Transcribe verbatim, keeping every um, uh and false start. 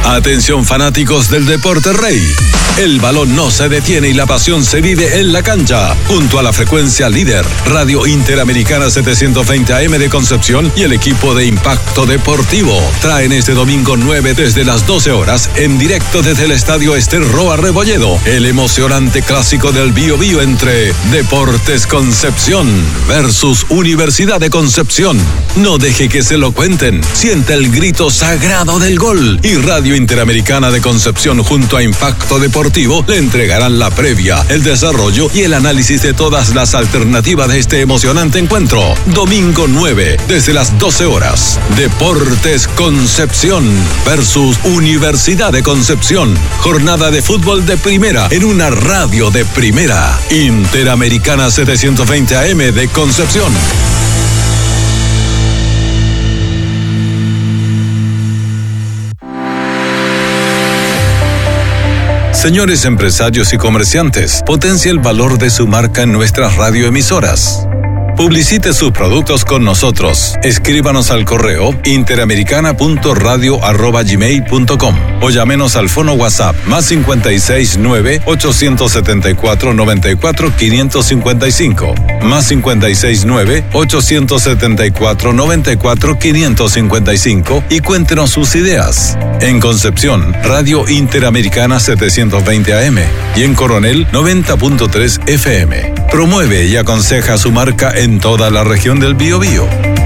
Atención fanáticos del deporte rey. El balón no se detiene y la pasión se vive en la cancha. Junto a la frecuencia líder, Radio Interamericana setecientos veinte A M de Concepción y el equipo de Impacto Deportivo traen este domingo nueve desde las doce horas en directo desde el Estadio Ester Roa Rebolledo el emocionante clásico del Bío Bío entre Deportes Concepción versus Universidad de Concepción. No deje que se lo cuenten. Sienta el grito sagrado del gol y Radio Interamericana de Concepción junto a Impacto Deportivo le entregarán la previa, el desarrollo y el análisis de todas las alternativas de este emocionante encuentro. Domingo nueve, desde las doce horas. Deportes Concepción versus Universidad de Concepción. Jornada de fútbol de primera en una radio de primera. Interamericana setecientos veinte A M de Concepción. Señores empresarios y comerciantes, potencie el valor de su marca en nuestras radioemisoras. Publicite sus productos con nosotros. Escríbanos al correo interamericana punto radio arroba gmail punto com o llámenos al fono WhatsApp más cincuenta y seis nueve, ochocientos setenta y cuatro, noventa y cuatro, quinientos cincuenta y cinco, más cincuenta y seis nueve, ochocientos setenta y cuatro, noventa y cuatro, quinientos cincuenta y cinco y cuéntenos sus ideas. En Concepción, Radio Interamericana setecientos veinte A M y en Coronel noventa punto tres F M. Promueve y aconseja su marca en toda la región del Bío Bío.